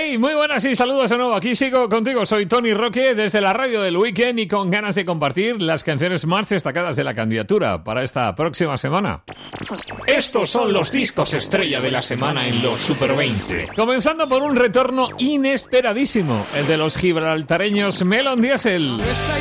Hey, muy buenas y saludos de nuevo. Aquí sigo contigo, soy Tony Roque desde la radio del Weekend y con ganas de compartir las canciones más destacadas de la candidatura para esta próxima semana. Estos son los discos estrella de la semana en los Super 20. Comenzando por un retorno inesperadísimo, el de los gibraltareños Melon Diesel.